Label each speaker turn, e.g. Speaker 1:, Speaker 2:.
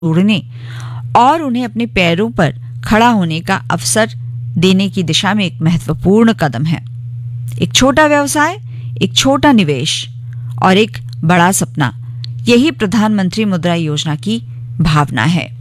Speaker 1: जोड़ने और उन्हें अपने पैरों पर खड़ा होने का अवसर देने की दिशा में एक महत्वपूर्ण कदम है। एक छोटा व्यवसाय, एक छोटा निवेश और एक बड़ा सपना, यही प्रधानमंत्री मुद्रा योजना की भावना है।